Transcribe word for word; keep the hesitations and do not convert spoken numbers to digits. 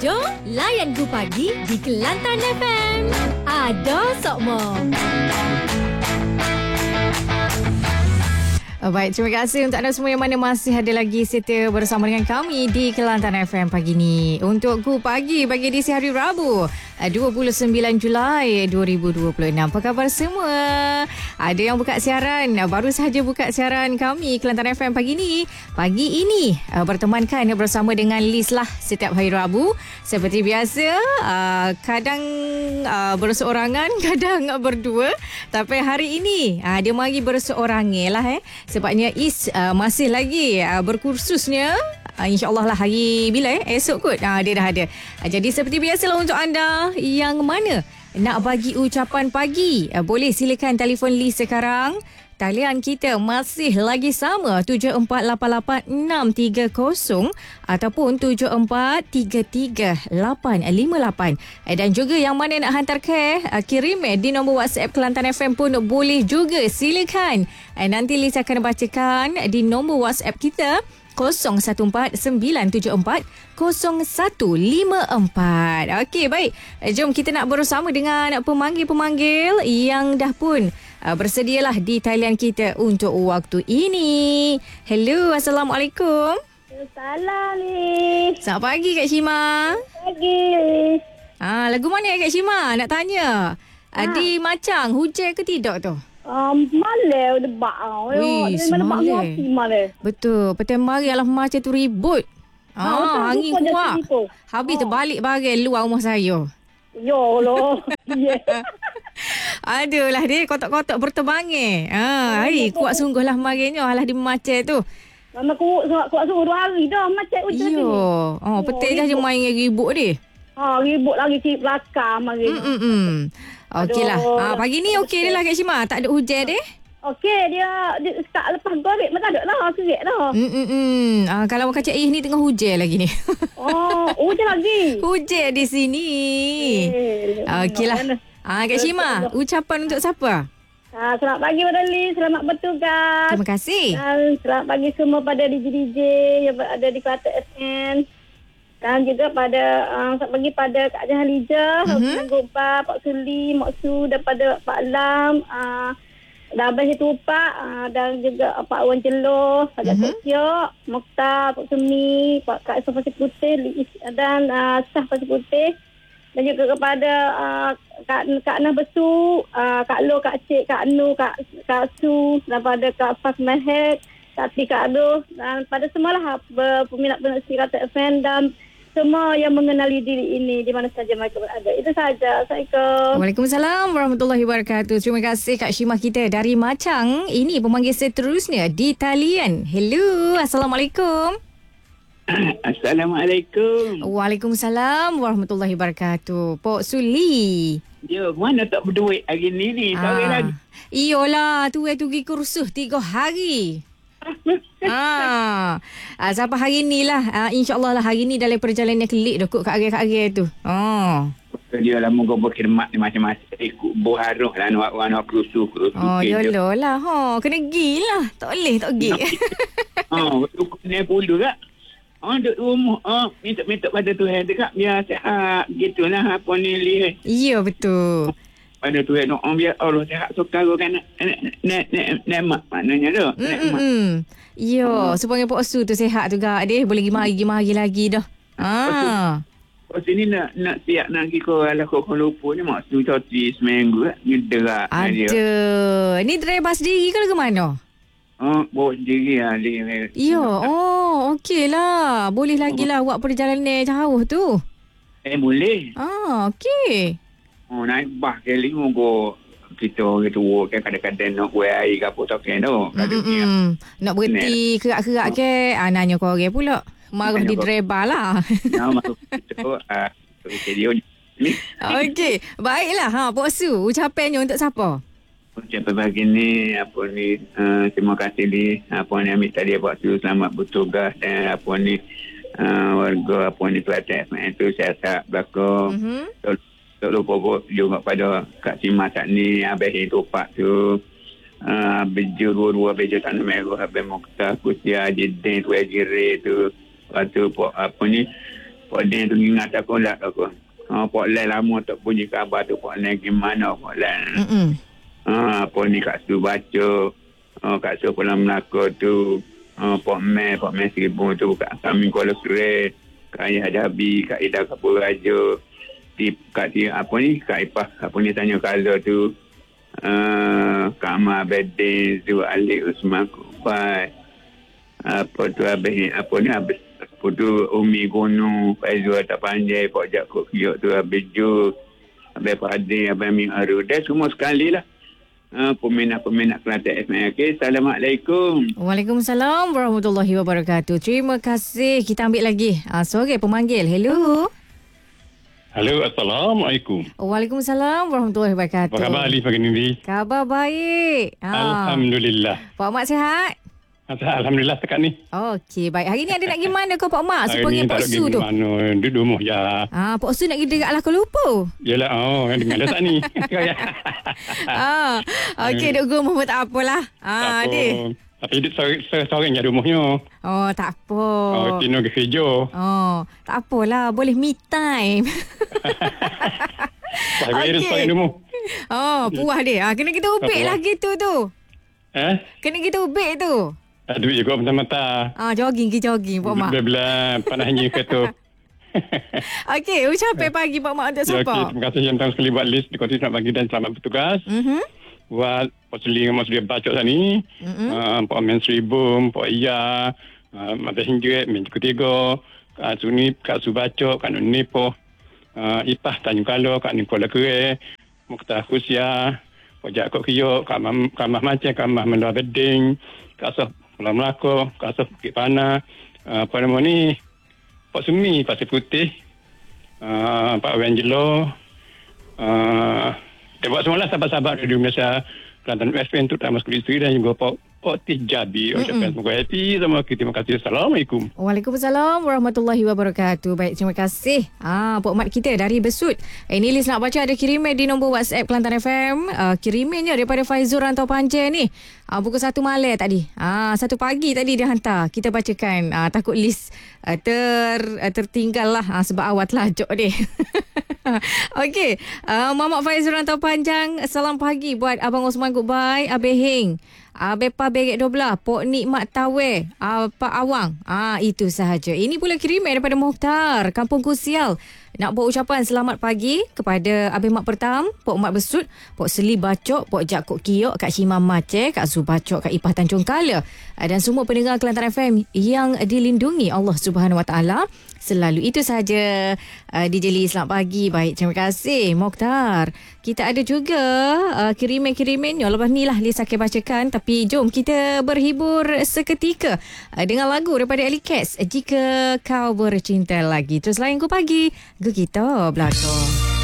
Jom layan Gu Pagi di Kelantan F M. Ada Sokmo. Baik, terima kasih untuk anda semua yang mana masih ada lagi setia bersama dengan kami di Kelantan F M pagi ni. Untuk Gu Pagi bagi edisi hari Rabu, dua puluh sembilan Julai dua ribu dua puluh enam. Apa khabar semua? Ada yang buka siaran, baru sahaja buka siaran kami Kelantan F M pagi ni. Pagi ini bertemankan bersama dengan Liz lah setiap hari Rabu. Seperti biasa, kadang berseorangan, kadang berdua. Tapi hari ini dia mari berseorangan lah eh. Sebabnya Is uh, masih lagi uh, berkursusnya. Uh, InsyaAllah lah hari bila eh? Esok kot uh, dia dah ada. Uh, jadi seperti biasalah untuk anda yang mana nak bagi ucapan pagi, uh, boleh silakan telefon Liz sekarang. Talian kita masih lagi sama tujuh empat lapan lapan enam tiga kosong ataupun tujuh empat tiga tiga lapan lima lapan. Dan juga yang mana nak hantar care, kirim di nombor WhatsApp Kelantan F M pun boleh juga, silakan. Nanti Liz akan bacakan di nombor WhatsApp kita kosong satu empat sembilan tujuh empat kosong satu lima empat. Okey, baik. Jom kita nak bersama dengan pemanggil-pemanggil yang dah pun uh, bersedialah di talian kita untuk waktu ini. Hello, Assalamualaikum. Salam, Liz. Selamat pagi, Kak Shima. Pagi, Liz. Ah, lagu mana ya, Kak Shima? Nak tanya. Ha. Uh, di Macang, hujan ke tidak tu? Um, malam debak. Wih, semalam. Betul. Petang mari alah macam tu ribut. Ah, ha, angin kuat. Habis oh. terbalik bagai luar rumah saya. Ya Allah. Yeah. Aduh lah dia kotak-kotak bertebangan. Ah, hari kuat sungguh lah marinya alah di macam tu. Mama kuat kuat sungguh dua hari dah macam hujan ni. Yo. Oh, petik dah je main ribut dia. Ha, ribut lagi cik belakang mari. Hmm hmm. Okeylah. Ah, pagi ni okey dia lah Kak Shima. Tak ada hujan deh. Okey, dia, dia start lepas gorek macam tak ada lah, serik dah. Hmm hmm. Ah, kalau Kak Cik Ais ni tengah hujan lagi ni. Oh, hujan lagi. Hujan di sini. Eh, okeylah. Ah, Kak Shima, ucapan untuk siapa? Ah, selamat pagi pada Liz, selamat bertugas. Terima kasih. Dan selamat pagi semua pada D J D J yang ada di Kelantan F M. Dan juga pada uh, selamat pagi pada Kak Jahan Lijah, mm-hmm. Gopa, Pak Suli, Mak Su, daripada Pak Lam, uh, dan Abang Tupak, uh, dan juga uh, Pak Wan Celoh, Pak Jatuk mm-hmm. Siok, Mokhtar, Pak Sumi, Pak Kak Esok Pasir Putih, dan uh, Syah Pasir Putih. Dan juga kepada uh, Kak, Kak Nah Besu, uh, Kak Lo, Kak Cik, Kak Nu, Kak, Kak Su, dan pada Kak Fas Mahek, Kak Ti, Kak Ado, dan pada semualah peminat-peminat Kelantan F M dan semua yang mengenali diri ini di mana saja mereka berada. Itu sahaja. Assalamualaikum. Waalaikumsalam warahmatullahi wabarakatuh. Terima kasih Kak Shima kita dari Macang. Ini pemanggil seterusnya di talian. Hello, Assalamualaikum. Assalamualaikum. Waalaikumsalam warahmatullahi wabarakatuh. Pok Suli. Ya, mana tak berduit hari ni ni? Tak ah. lagi. Iyalah, tu tu pergi kursus tiga hari. ah. ah, sampai hari ni lah. Ah, InsyaAllah lah hari ni dalam perjalanan kelik dah kot kat area-area tu. Oh. Dia lah moga berkhidmat ni macam-macam. Ikut berharuh lah anak-anak kursus. Oh, yolah lah. Ha, kena pergi lah. Tak boleh, tak pergi. Oh, kena puluh tak? Oh, duduk rumah. Oh, minta-minta pada Tuhan dekat biar sihat. Gitulah apa ni lihat. Ya, betul. Pada Tuhan doa biar Allah sihat sukar kan nak nak mak maknanya tu. Hmm. Yo, supaya Pak Su tu sihat juga dia boleh pergi mari mari lagi dah. Ah. Pas ini nak nak siap nak pergi ke ala kau lupa ni mak Su cuti seminggu ngederak dia. Ada. Ni driver sendiri ke ke mana? Oh, bawa sendiri lah dia. Yo, oh, okeylah. Boleh lagi lah buat perjalanan jauh tu. Eh, boleh. Ah, okey. Oh, naik bah kali moga kita orang tua kan kadang-kadang nak buat air ke apa tak kan tu. Nak berhenti kerak-kerak ke, ah, nanya kau orang pula. Marah di driver lah. Ya, masuk tu. Ah, video ni. Okey, baiklah. Ha, Pak Su, ucapannya untuk siapa? Ucapan pagi ni apa ni uh, terima kasih ni apa ni ambil tadi Pak Su selamat bertugas dan apa ni uh, warga apa ni Kelantan itu siasat belakang. Mm-hmm. Tak lupa juga pada Kak Sima saat ni Abang Tupak tu uh, beju dua-dua beju tanah merah Abang Mokhtar Kusia Jedin tu Ajire tu lepas tu apa ni Pak Den tu ingat aku lah aku. Ha, Pak Lai lama tak punya khabar tu Pak Lai gimana Pak Lai. Mm-mm. Ha, apa ni Kak Su baca. Ha, Kak Su Pulang Melaka tu. Ha, Pak Meh, Pak Meh Seribu tu. Kak Kami Kuala Kere. Kak Ayah Dabi, Kak Ida Kapur Raja. Di, Kak Tia, apa ni? Kak Ipah, apa ni tanya Kala tu. Uh, Kak Amar Bedin, Zul Ali Usman Kubai. Apa tu habis, apa ni habis. Apa tu Umi Gunung, Faizul Atak Panjai, Pak Jakob Kiyok tu habis Ju. Habis Pak Adin, habis Amin Aru. Dah semua sekali lah. Uh, peminat-peminat Kelantan F M. Okay, Assalamualaikum. Waalaikumsalam warahmatullahi wabarakatuh. Terima kasih. Kita ambil lagi. Ah, sorry, pemanggil. Hello. Halo, Assalamualaikum. Waalaikumsalam warahmatullahi wabarakatuh. Apa khabar Ali pagi ni? Khabar baik. Ah. Alhamdulillah. Pak Mat sihat? Alhamdulillah tekat ni. Okey, baik. Hari ni ada nak pergi mana kau Pak Mak? Hari Supaya ni Pak tak Su pergi tu. mana. Duduk rumah je. Ah, Pak Su nak pergi dekat Alah Kuala Lumpur. Yelah, oh, dengar dah tak ni. ah, okey, duduk rumah pun tak apalah. Ah, tak adik. apa. Tapi dia seorang je rumahnya. Oh, tak apa. Oh, Tino ke kerja. Oh, tak apalah. Boleh me time. Saya okay. Seorang rumah. Oh, puas dia. Ah, kena kita ubik lah gitu tu. Eh? Kena kita ubik tu. Tak duit juga mata-mata. Ah, jogging ke jogging, Pak Mak. Bila-bila panahnya kata. Okey, ucapan pagi Pak Mak untuk Ya, siapa? okay. Terima kasih yang datang sekali buat list di Kota Selamat Pagi dan selamat bertugas. Mhm. Buat Pak Suli dengan Mak Suria Bacok tadi. Mhm. Uh, Pak Amin Seribu, Pak Iya, uh, Mata Hingjuet, Min Kutiga, Kak Sunip, Kak Subacok, Kak Nun Nipo, uh, Ipah Tanjung Kalo, Kak Nipola Kere, Mukhtar Khusia, Pak Jakob Kiyok, Kak Mah Kak Mah Macam, Kak Mah Mendoa Beding, Kak Sof Pulau Melaka, Kak Sof Bukit Pana, uh, apa nama ni, Pak Sumi, Pasir Putih, uh, Pak Angelo, uh, dan buat semualah sahabat-sahabat Radio Malaysia Kelantan F M, terutama sekali isteri dan juga Pak Otih Jabi. Ucapkan semoga happy sama kita. Terima kasih. Assalamualaikum. Waalaikumsalam warahmatullahi wabarakatuh. Baik, terima kasih. Ah, Pak Mat kita dari Besut. Eh, ni list nak baca ada kiriman di nombor WhatsApp Kelantan F M. Uh, kirimannya daripada Faizul Rantau Panjang ni. Ah, pukul satu malam tadi. Ah, satu pagi tadi dia hantar. Kita bacakan. Ah, takut list uh, ter uh, tertinggal lah ah, sebab awat lajak dia. Okey, uh, Mamak Faizul Rantau Panjang. Salam pagi buat Abang Osman Goodbye, Abeh Heng, Abeh Pa Berek dua belas, Pok Nikmat Tawe, uh, Pak Awang. Ah, itu sahaja. Ini pula kiriman daripada Mukhtar, Kampung Kusial. Nak buat ucapan selamat pagi kepada Abang Mak Pertam, Pok Mak Besut, Pok Seli Bacok, Pok Jakob Kiyok, Kak Shimam Mace, Kak Su Bacok, Kak Ipah Tanjung Kala, dan semua pendengar Kelantan F M yang dilindungi Allah Subhanahu Wa Taala selalu. Itu sahaja uh, D J Lee, selamat pagi. Baik, terima kasih Mukhtar. Kita ada juga uh, kiriman-kiriman lepas ni lah Lisa akan bacakan, tapi jom kita berhibur seketika uh, dengan lagu daripada Ellie Cats, Jika Kau Bercinta Lagi. Terus layan ku pagi, Gu kita belakang.